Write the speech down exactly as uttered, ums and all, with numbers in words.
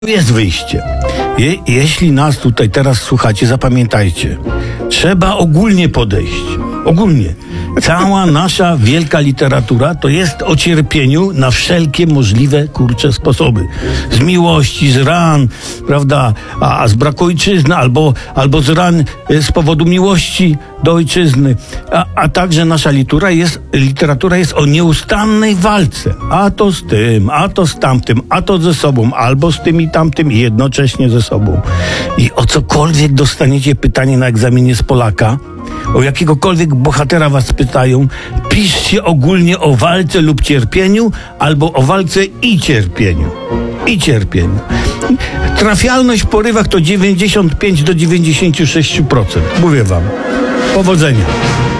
Jest wyjście. Je, jeśli nas tutaj teraz słuchacie, zapamiętajcie. Trzeba ogólnie podejść. Ogólnie. Cała nasza wielka literatura to jest o cierpieniu na wszelkie możliwe, kurcze, sposoby. Z miłości, z ran, prawda, a, a z braku ojczyzny, albo, albo z ran z powodu miłości do ojczyzny. A, a także nasza literatura jest, literatura jest o nieustannej walce. A to z tym, a to z tamtym, a to ze sobą, albo z tym i tamtym i jednocześnie ze sobą. I o cokolwiek dostaniecie pytanie na egzaminie z Polaka, o jakiegokolwiek bohatera was pytają, piszcie ogólnie o walce lub cierpieniu, albo o walce i cierpieniu. I cierpieniu. Trafialność w porywach to dziewięćdziesiąt pięć do dziewięćdziesięciu sześciu procent. Mówię wam. Powodzenia.